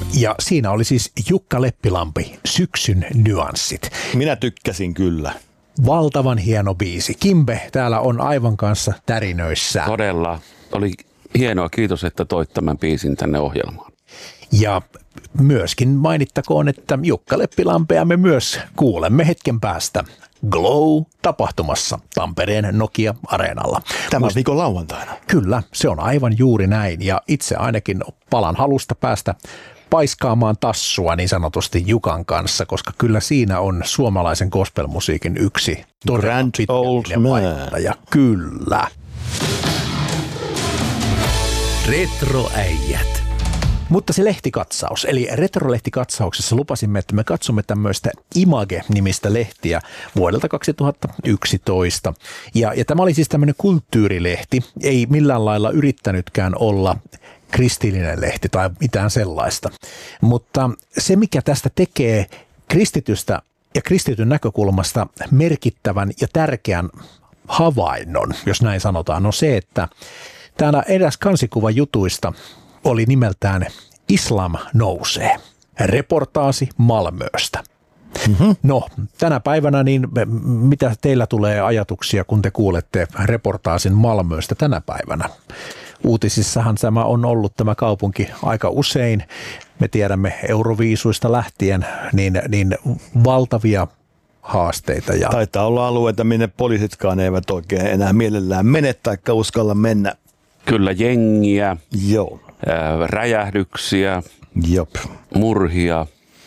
Ja siinä oli siis Jukka Leppilampi, Syksyn nyanssit. Minä tykkäsin kyllä. Valtavan hieno biisi. Kimbe täällä on aivan kanssa tärinöissään. Todella. Oli hienoa. Kiitos, että toit tämän biisin tänne ohjelmaan. Ja myöskin mainittakoon, että Jukka Leppilampea me myös kuulemme hetken päästä Glow-tapahtumassa Tampereen Nokia-areenalla. Tämän viikon lauantaina. Kyllä, se on aivan juuri näin. Ja itse ainakin palan halusta päästä paiskaamaan tassua niin sanotusti Jukan kanssa, koska kyllä siinä on suomalaisen gospelmusiikin yksi Grand Old Man. Kyllä. Retroäijät. Mutta se lehtikatsaus, eli retrolehtikatsauksen lupasimme, että me katsomme tämmöistä Image-nimistä lehtiä vuodelta 2011. Ja tämä oli siis tämmöinen kulttuurilehti, ei millään lailla yrittänytkään olla kristillinen lehti tai mitään sellaista. Mutta se, mikä tästä tekee kristitystä ja kristityn näkökulmasta merkittävän ja tärkeän havainnon, jos näin sanotaan, on se, että täällä eräs kansikuva jutuista oli nimeltään Islam nousee. Reportaasi Malmöstä. Mm-hmm. No, tänä päivänä, niin mitä teillä tulee ajatuksia, kun te kuulette reportaasin Malmöstä tänä päivänä? Uutisissahan tämä on ollut tämä kaupunki aika usein. Me tiedämme Euroviisuista lähtien niin valtavia haasteita. Ja taitaa olla alueita, minne poliisitkaan eivät oikein enää mielellään mene tai uskalla mennä. Kyllä, jengiä, joo, räjähdyksiä, jop, murhia.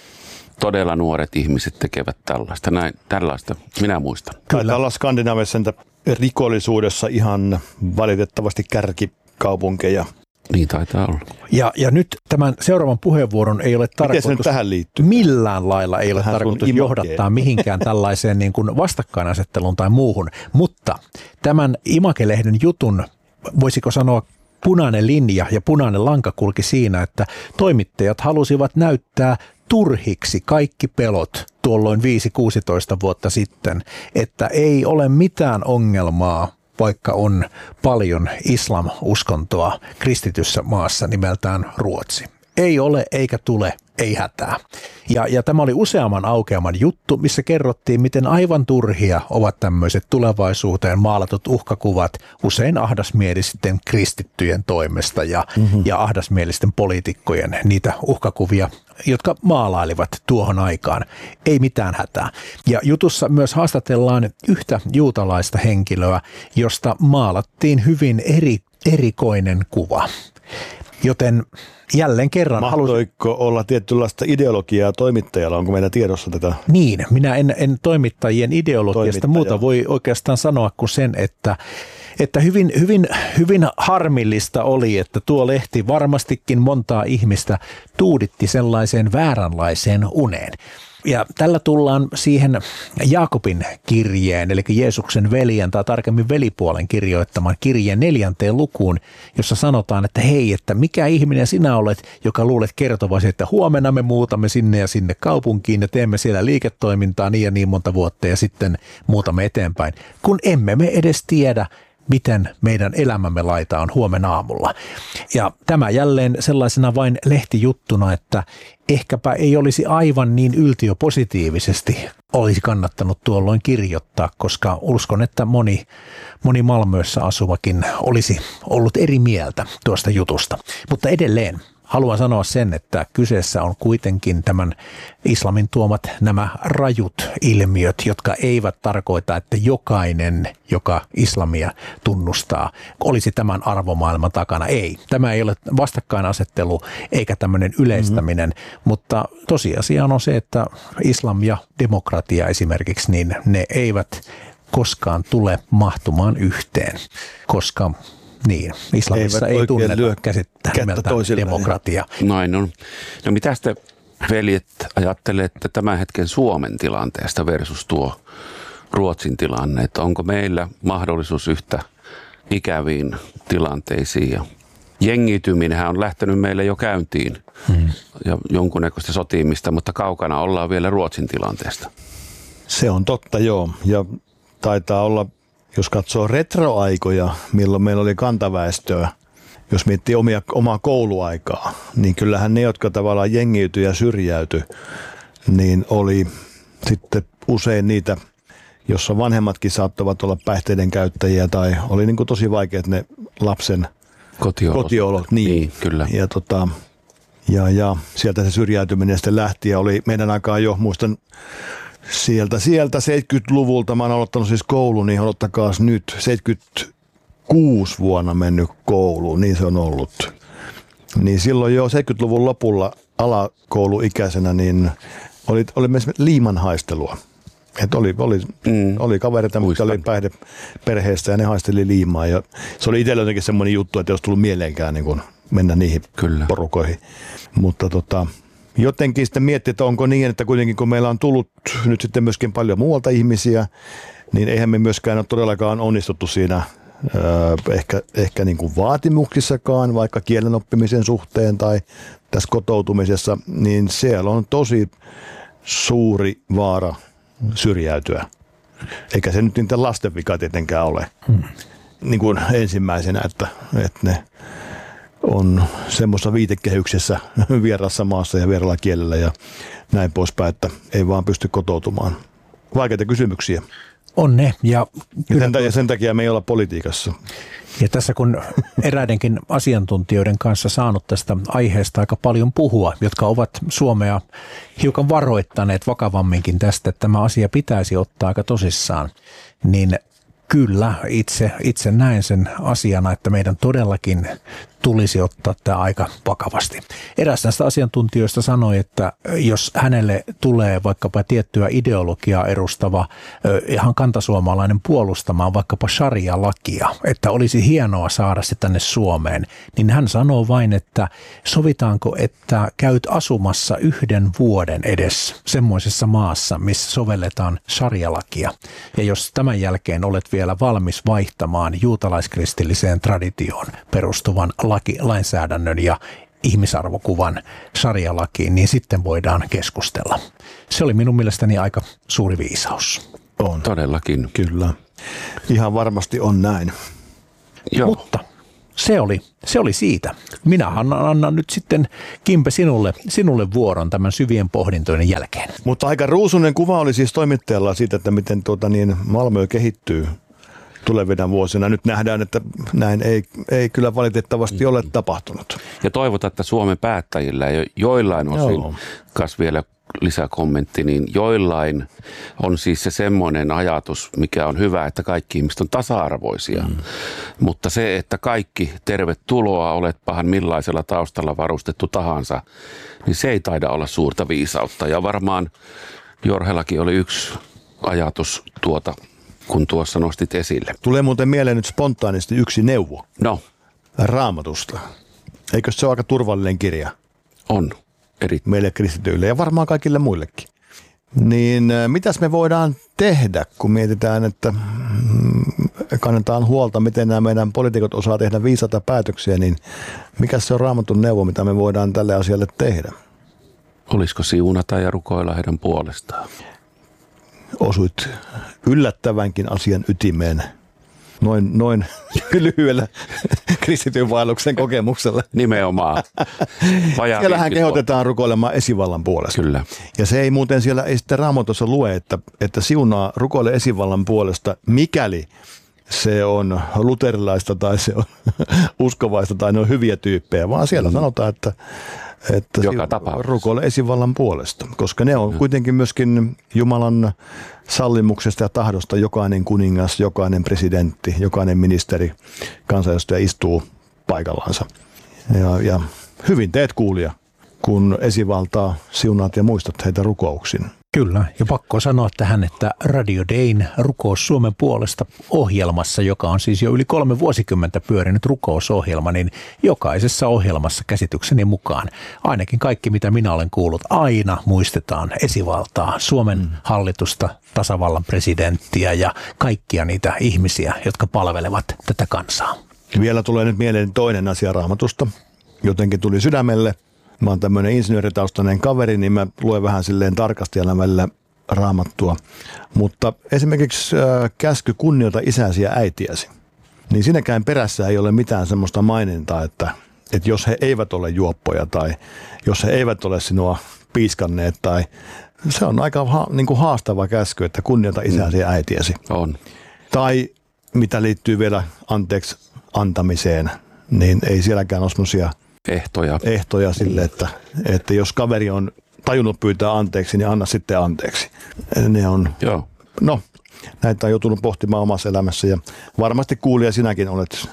Todella nuoret ihmiset tekevät tällaista. Tällaista minä muistan. Taitaa olla Skandinaaviassa rikollisuudessa ihan valitettavasti kärkikaupunkeja. Niin taitaa olla. Ja nyt tämän seuraavan puheenvuoron ei ole tarkoitus tähän liittyy? Millään lailla ei ole tarkoitus johdattaa mihinkään tällaiseen niin kuin vastakkainasetteluun tai muuhun. Mutta tämän Image-lehden jutun, voisiko sanoa, punainen linja ja punainen lanka kulki siinä, että toimittajat halusivat näyttää turhiksi kaikki pelot tuolloin 5-16 vuotta sitten, että ei ole mitään ongelmaa, vaikka on paljon islam-uskontoa kristityssä maassa nimeltään Ruotsi. Ei ole eikä tule, ei hätää. Ja tämä oli useamman aukeaman juttu, missä kerrottiin, miten aivan turhia ovat tämmöiset tulevaisuuteen maalatut uhkakuvat usein ahdasmielisten kristittyjen toimesta ja ahdasmielisten poliitikkojen niitä uhkakuvia, jotka maalailivat tuohon aikaan. Ei mitään hätää. Ja jutussa myös haastatellaan yhtä juutalaista henkilöä, josta maalattiin hyvin erikoinen kuva. Joten jälleen kerran mahtoiko olla tietynlaista ideologiaa toimittajalla? Onko meillä tiedossa tätä? Niin, minä en toimittajien ideologiasta muuta voi oikeastaan sanoa kuin sen, että hyvin harmillista oli, että tuo lehti varmastikin montaa ihmistä tuuditti sellaiseen vääränlaiseen uneen. Ja tällä tullaan siihen Jaakobin kirjeen, eli Jeesuksen veljen tai tarkemmin velipuolen kirjoittaman kirjeen 4. lukuun, jossa sanotaan, että hei, että mikä ihminen sinä olet, joka luulet kertovasi, että huomenna me muutamme sinne ja sinne kaupunkiin ja teemme siellä liiketoimintaa niin ja niin monta vuotta ja sitten muutamme eteenpäin, kun emme me edes tiedä, miten meidän elämämme laita on huomenna aamulla. Ja tämä jälleen sellaisena vain lehtijuttuna, että ehkäpä ei olisi aivan niin yltiöpositiivisesti olisi kannattanut tuolloin kirjoittaa, koska uskon, että moni Malmössä asuvakin olisi ollut eri mieltä tuosta jutusta. Mutta edelleen haluan sanoa sen, että kyseessä on kuitenkin tämän islamin tuomat nämä rajut ilmiöt, jotka eivät tarkoita, että jokainen, joka islamia tunnustaa, olisi tämän arvomaailman takana. Ei. Tämä ei ole vastakkainasettelu eikä tämmöinen yleistäminen, mutta tosiasia on se, että islam ja demokratia esimerkiksi, niin ne eivät koskaan tule mahtumaan yhteen, koska niin, islamissa ei tunneta käsittää demokratia. Noin on. No mitä te veljet ajattelette tämän hetken Suomen tilanteesta versus tuo Ruotsin tilanne? Että onko meillä mahdollisuus yhtä ikäviin tilanteisiin? Ja jengiytyminenhän on lähtenyt meille jo käyntiin ja jonkunnäköistä sotimista, mutta kaukana ollaan vielä Ruotsin tilanteesta. Se on totta, joo. Ja taitaa olla, jos katsoo retroaikoja, milloin meillä oli kantaväestöä jos miettii omaa kouluaikaa, niin kyllähän ne, jotka tavallaan jengiytyi ja syrjäytyi, niin oli sitten usein niitä, jossa vanhemmatkin saattavat olla päihteiden käyttäjiä tai oli niin kuin tosi vaikeat ne lapsen kotiolot. Niin, kyllä. Ja sieltä se syrjäytyminen sitten lähti ja oli meidän aikaan jo, muistan sieltä 70-luvulta, mä oon aloittanut siis koulun, niin odottakaas nyt, 76 vuonna mennyt kouluun, niin se on ollut. Niin silloin jo 70-luvun lopulla alakouluikäisenä, niin oli myös liimanhaistelua. Että oli kavereita, mitkä oli päihdeperheestä ja ne haisteli liimaa. Ja se oli itsellä jotenkin semmoinen juttu, että ei olisi tullut mieleenkään niin kun mennä niihin porukoihin. Mutta jotenkin sitten miettii, että onko niin, että kuitenkin kun meillä on tullut nyt sitten myöskin paljon muualta ihmisiä, niin eihän me myöskään ole todellakaan onnistuttu siinä ehkä niin kuin vaatimuksissakaan, vaikka kielen oppimisen suhteen tai tässä kotoutumisessa, niin siellä on tosi suuri vaara syrjäytyä. Eikä se nyt niiden lasten vika tietenkään ole niin kuin ensimmäisenä, että ne on semmoisessa viitekehyksessä vierassa maassa ja vieralla kielellä ja näin poispäin, että ei vaan pysty kotoutumaan. Vaikeita kysymyksiä. On ne. Ja sen takia me ei olla politiikassa. Ja tässä kun eräidenkin asiantuntijoiden kanssa saanut tästä aiheesta aika paljon puhua, jotka ovat Suomea hiukan varoittaneet vakavamminkin tästä, että tämä asia pitäisi ottaa aika tosissaan, niin kyllä itse näen sen asiana, että meidän todellakin tulisi ottaa tämä aika vakavasti. Eräs näistä asiantuntijoista sanoi, että jos hänelle tulee vaikkapa tiettyä ideologiaa edustava ihan kantasuomalainen puolustamaan vaikkapa sharia-lakia, että olisi hienoa saada se tänne Suomeen, niin hän sanoo vain, että sovitaanko, että käyt asumassa 1 vuoden edes semmoisessa maassa, missä sovelletaan sharia-lakia. Ja jos tämän jälkeen olet vielä valmis vaihtamaan juutalaiskristilliseen traditioon perustuvan lainsäädännön ja ihmisarvokuvan sharia-lakiin, niin sitten voidaan keskustella. Se oli minun mielestäni aika suuri viisaus. On. Todellakin. Kyllä. Ihan varmasti on näin. Joo. Mutta se oli siitä. Minä annan nyt sitten, Kimpe, sinulle vuoron tämän syvien pohdintojen jälkeen. Mutta aika ruusuinen kuva oli siis toimittajalla siitä, että miten Malmö kehittyy tulevina vuosina. Nyt nähdään, että näin ei kyllä valitettavasti ole tapahtunut. Ja toivotaan, että Suomen päättäjillä joillain osin, kas vielä lisäkommentti, niin joillain on siis se semmoinen ajatus, mikä on hyvä, että kaikki ihmiset on tasa-arvoisia. Mutta se, että kaikki tervetuloa, oletpahan millaisella taustalla varustettu tahansa, niin se ei taida olla suurta viisautta. Ja varmaan Jorhellakin oli yksi ajatus kun tuossa nostit esille. Tulee muuten mieleen nyt spontaanisti yksi neuvo. No. Raamatusta. Eikö se ole aika turvallinen kirja? On. Meille kristityille ja varmaan kaikille muillekin. Niin mitäs me voidaan tehdä, kun mietitään, että kannetaan huolta, miten nämä meidän poliitikot osaa tehdä viisaita päätöksiä, niin mikä se on Raamatun neuvo, mitä me voidaan tälle asialle tehdä? Olisiko siunata ja rukoilla heidän puolestaan? Osuit yllättävänkin asian ytimeen noin lyhyellä kristityn vaelluksen kokemuksella. Nimenomaan. Siellähän kehotetaan rukoilemaan esivallan puolesta. Kyllä. Ja se ei muuten siellä ei sitten Raamatussa lue, että siunaa rukoile esivallan puolesta, mikäli se on luterilaista tai se on uskovaista tai ne on hyviä tyyppejä, vaan siellä sanotaan, että rukoile esivallan puolesta, koska ne on kuitenkin myöskin Jumalan sallimuksesta ja tahdosta jokainen kuningas, jokainen presidentti, jokainen ministeri, kansanedustaja istuu paikallansa. Ja hyvin teet kuulija, kun esivaltaa siunaat ja muistat heitä rukouksin. Kyllä, ja pakko sanoa tähän, että Radio Dayn Rukous Suomen puolesta -ohjelmassa, joka on siis jo yli 3 vuosikymmentä pyörinyt rukousohjelma, niin jokaisessa ohjelmassa käsitykseni mukaan, ainakin kaikki mitä minä olen kuullut, aina muistetaan esivaltaa, Suomen hallitusta, tasavallan presidenttiä ja kaikkia niitä ihmisiä, jotka palvelevat tätä kansaa. Vielä tulee nyt mieleen toinen asia Raamatusta, jotenkin tuli sydämelle. Mä oon tämmöinen insinööritaustainen kaveri, niin mä luen vähän silleen tarkasti aina välillä Raamattua. Mutta esimerkiksi käsky kunnioita isäsi ja äitiäsi. niin siinäkään perässä ei ole mitään semmoista mainintaa, että jos he eivät ole juoppoja tai jos he eivät ole sinua piiskanneet tai se on aika niin kuin haastava käsky, että kunnioita isäsi ja äitiäsi. On. Tai mitä liittyy vielä anteeksi antamiseen, niin ei sielläkään ole semmoisia ehtoja sille, että jos kaveri on tajunnut pyytää anteeksi, niin anna sitten anteeksi. Ne on, Joo. No, näitä on joutunut pohtimaan omassa elämässä ja varmasti kuulija sinäkin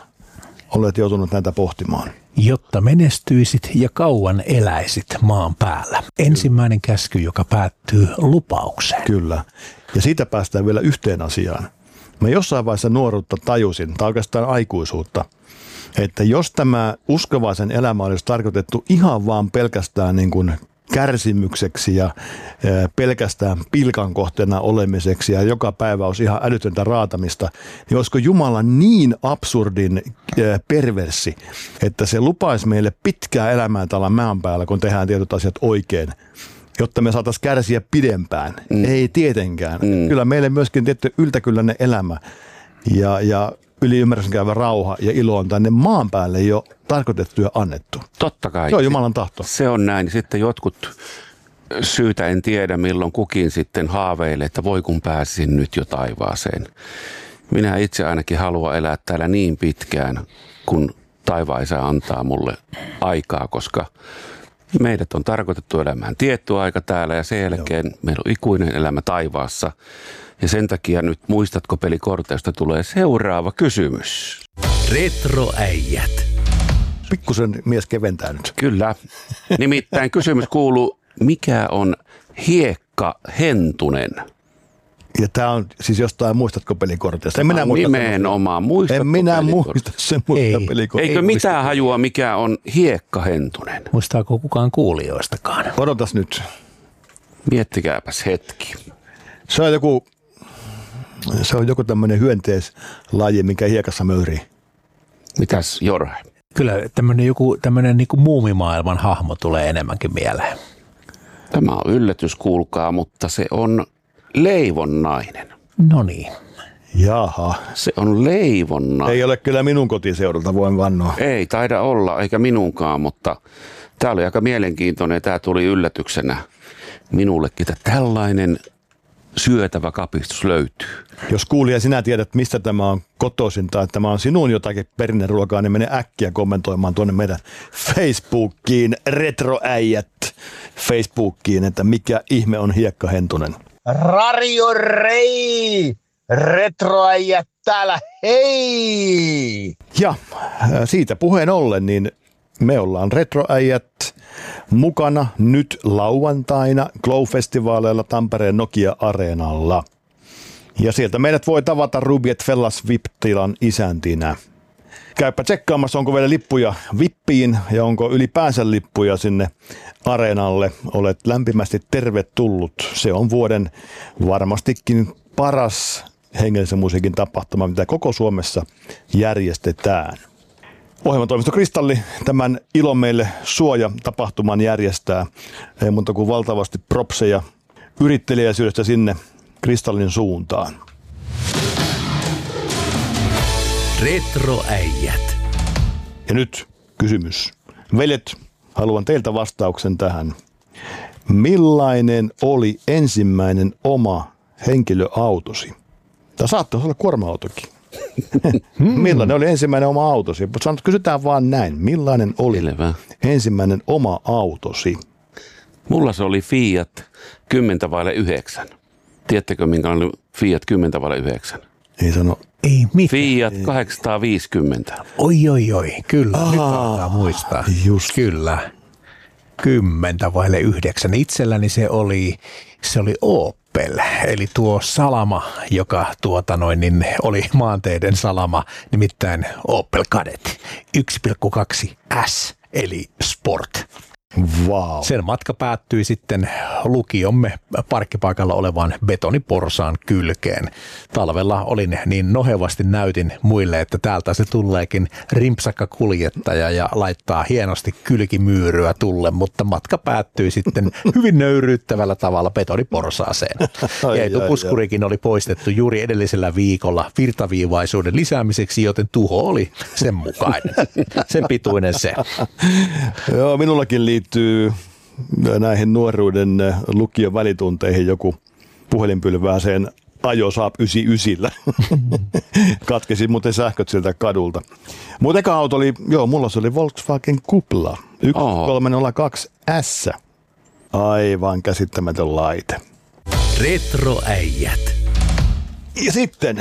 olet joutunut näitä pohtimaan. Jotta menestyisit ja kauan eläisit maan päällä. Ensimmäinen käsky, joka päättyy lupaukseen. Kyllä. Ja siitä päästään vielä yhteen asiaan. Mä jossain vaiheessa nuoruutta tajusin, tai oikeastaan aikuisuutta, että jos tämä uskovaisen elämä olisi tarkoitettu ihan vaan pelkästään niin kuin kärsimykseksi ja pelkästään pilkan kohteena olemiseksi ja joka päivä olisi ihan älytöntä raatamista, niin olisiko Jumala niin absurdin perverssi, että se lupaisi meille pitkää elämää täällä maan päällä, kun tehdään tietyt asiat oikein, jotta me saataisiin kärsiä pidempään. Ei tietenkään. Kyllä meille myöskin tietty yltäkylläinen elämä ja yliymmärryksen käyvä rauha ja ilo on tänne maan päälle jo tarkoitettu ja annettu. Totta kai. Se on Jumalan tahto. Se on näin. Sitten jotkut syytä en tiedä, milloin kukin sitten haaveilee, että voi kun pääsisin nyt jo taivaaseen. Minä itse ainakin haluan elää täällä niin pitkään, kun taivaan Isä antaa mulle aikaa, koska meidät on tarkoitettu elämään tietty aika täällä ja sen jälkeen meillä on ikuinen elämä taivaassa. Ja sen takia nyt muistatko pelikorteista tulee seuraava kysymys. Retroäijät. Pikkusen mies keventää nyt. Kyllä. Nimittäin kysymys kuuluu, mikä on hiekkahentunen? Ja tämä on siis jostain muistatko pelikorteista? En minä muista. Nimenomaan. Muistatko en minä muista semmoista pelikorteista. Eikö mitään hajua, mikä on hiekkahentunen? Muistaako kukaan kuulijoistakaan? Odotas nyt. Miettikääpäs hetki. Se on joku tämmöinen hyönteislaji, mikä hiekassa möyrii. Mitäs Jorhe? Kyllä tämmöinen niin kuin muumimaailman hahmo tulee enemmänkin mieleen. Tämä on yllätys, kuulkaa, mutta se on leivonnainen. No niin. Jaha. Se on leivonnainen. Ei ole kyllä minun kotiseudulta, voin vannoa. Ei taida olla, eikä minunkaan, mutta tämä oli aika mielenkiintoinen. Tämä tuli yllätyksenä minullekin, että tällainen syötävä kapistus löytyy. Jos kuulija sinä tiedät, mistä tämä on kotoisin tai että tämä on sinun jotakin perinneruokaa, niin mene äkkiä kommentoimaan tuonne meidän Facebookiin, Retroäijät Facebookiin, että mikä ihme on hiekkahentunen. Radio Rei! Retroäijät täällä, hei! Ja siitä puheen ollen, niin me ollaan Retroäijät mukana nyt lauantaina Glow-festivaaleilla Tampereen Nokia-areenalla. Ja sieltä meidät voi tavata Ruby & Fellas VIP-tilan isäntinä. Käypä tsekkaamassa, onko vielä lippuja VIPiin ja onko ylipäänsä lippuja sinne areenalle. Olet lämpimästi tervetullut. Se on vuoden varmastikin paras hengellisen musiikin tapahtuma, mitä koko Suomessa järjestetään. Ohjelmatoimisto Kristalli tämän Ilon meille suoja-tapahtuman järjestää. Ei muuta kuin valtavasti propseja yrittelijäisyydestä sinne Kristallin suuntaan. Retroäijät. Ja nyt kysymys. Veljet, haluan teiltä vastauksen tähän. Millainen oli ensimmäinen oma henkilöautosi? Tämä saattaisi olla kuorma-autokin. Millainen oli ensimmäinen oma autosi? Kysytään vaan näin. Millainen oli ensimmäinen oma autosi? Mulla se oli Fiat 10/9. Tiedättekö, minkälainen Fiat 10/9? Ei sano. Ei mitään. Fiat 850. Oi. Kyllä, nyt alkaa muistaa. Just. Kyllä. 10/9. Itselläni se oli Opel, eli tuo salama, joka oli maanteiden salama, nimittäin Opel Kadett 1.2 S, eli Sport. Wow. Sen matka päättyi sitten lukiomme parkkipaikalla olevaan betoniporsaan kylkeen. Talvella olin niin nohevasti näytin muille, että täältä se tuleekin rimpsakka kuljettaja ja laittaa hienosti kylkimyyryä tulle, mutta matka päättyi sitten hyvin nöyryyttävällä tavalla betoniporsaaseen. Ja etupuskurikin oli poistettu juuri edellisellä viikolla virtaviivaisuuden lisäämiseksi, joten tuho oli sen mukainen. Sen pituinen se. Joo, minullakin liittyy näihin nuoruuden lukion välitunteihin joku puhelinpylvääseen ajo Saab 99. Katkesi muuten sähköt sieltä kadulta. Mutta eka auto oli, mulla se oli Volkswagen Kupla 1302S. Aivan käsittämätön laite. Retroäijät. Ja sitten,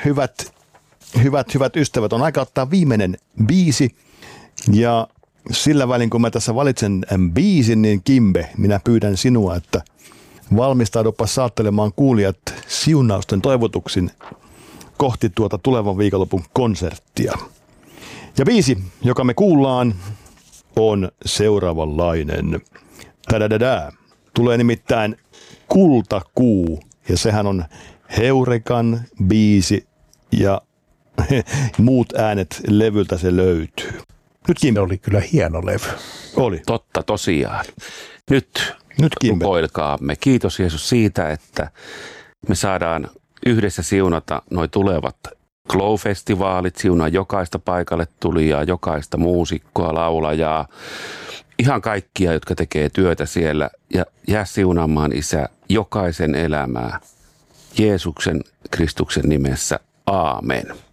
hyvät ystävät, on aika ottaa viimeinen biisi. Ja sillä välin, kun mä tässä valitsen biisin, niin Kimbe, minä pyydän sinua, että valmistaudupa saattelemaan kuulijat siunausten toivotuksin kohti tuota tulevan viikonlopun konserttia. Ja biisi, joka me kuullaan, on seuraavanlainen. Tadadada. Tulee nimittäin Kultakuu, ja sehän on Heurekan biisi, ja muut äänet levyltä se löytyy. Nyt Kimbe. Se oli kyllä hieno levy. Oli. Totta tosiaan. Nyt rukoilkaamme. Kiitos Jeesus siitä, että me saadaan yhdessä siunata noi tulevat Glow-festivaalit, siunaa jokaista paikalle tulijaa, jokaista muusikkoa, laulajaa, ihan kaikkia, jotka tekee työtä siellä, ja jää siunaamaan Isä jokaisen elämää Jeesuksen Kristuksen nimessä. Aamen.